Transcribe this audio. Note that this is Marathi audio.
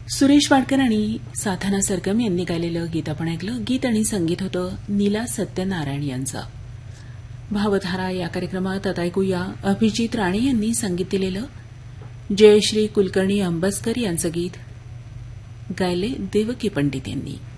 सुरेश वाडकर आणि साधना सरगम यांनी गायलेलं गीत आपण ऐकलं. गीत आणि संगीत होतं नीला सत्यनारायण यांचं. भावधारा या कार्यक्रमात आता ऐकूया अभिजित राणे यांनी संगीत दिलेलं जयश्री कुलकर्णी अंबस्कर यांचं गीत गायले देवकी पंडित यांनी.